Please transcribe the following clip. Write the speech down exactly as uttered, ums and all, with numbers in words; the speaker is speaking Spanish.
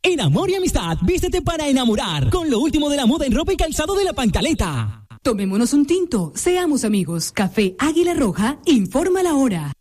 En Amor y Amistad, vístete para enamorar. Con lo último de la moda en ropa y calzado de La Pancaleta. Tomémonos un tinto, seamos amigos. Café Águila Roja, informa la hora.